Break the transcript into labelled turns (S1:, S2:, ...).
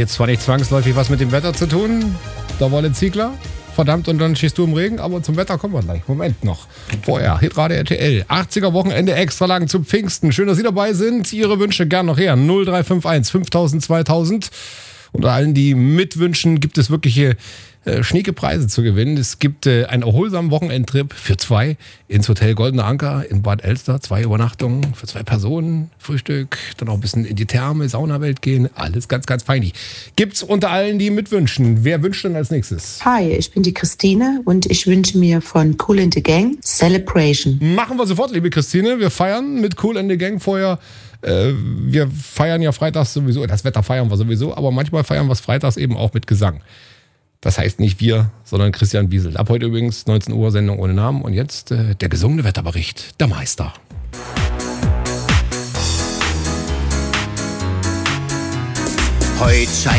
S1: jetzt zwar nicht zwangsläufig was mit dem Wetter zu tun, da war der Ziegler. Verdammt, und dann stehst du im Regen, aber zum Wetter kommen wir gleich. Moment noch. Vorher, Hitradio RTL. 80er Wochenende extra lang zu Pfingsten. Schön, dass Sie dabei sind. Ihre Wünsche gern noch her. 0351 5000 2000. Unter allen, die mitwünschen, gibt es wirkliche schnieke Preise zu gewinnen. Es gibt einen erholsamen Wochenendtrip für 2 ins Hotel Goldene Anker in Bad Elster. 2 Übernachtungen für 2 Personen. Frühstück, dann auch ein bisschen in die Therme, Saunawelt gehen. Alles ganz, ganz feini. Gibt's unter allen, die mitwünschen. Wer wünscht denn als nächstes?
S2: Hi, ich bin die Christine und ich wünsche mir von Kool and the Gang Celebration.
S1: Machen wir sofort, liebe Christine. Wir feiern mit Kool and the Gang vorher. Wir feiern ja freitags sowieso. Das Wetter feiern wir sowieso. Aber manchmal feiern wir es freitags eben auch mit Gesang. Das heißt nicht wir, sondern Christian Wiesel. Ab heute übrigens 19 Uhr Sendung ohne Namen. Und jetzt der gesungene Wetterbericht, der Meister.
S3: Heute